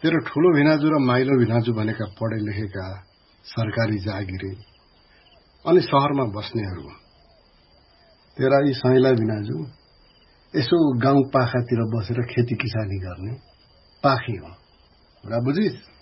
तेरो ठुलो भिनाजु र माइलो भिनाजु भनेका पढे लेखेका सरकारी जागिरे अनि शहरमा बस्नेहरू, तेरा यी साइला भिनाजु यसो गाउँ पाखातिर बसेर खेती किसानी गर्ने पाखी हो। कुरा बुझिस्?